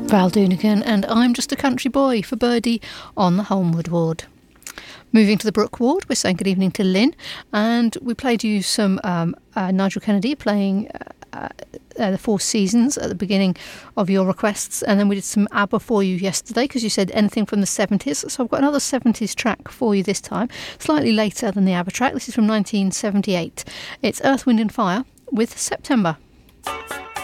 Val Doonican and I'm Just a Country Boy for Birdie on the Holmwood Ward. Moving to the Brook Ward, we're saying good evening to Lynn, and we played you some Nigel Kennedy playing the Four Seasons at the beginning of your requests, and then we did some ABBA for you yesterday because you said anything from the 70s, so I've got another 70s track for you this time, slightly later than the ABBA track. This is from 1978. It's Earth, Wind and Fire with September.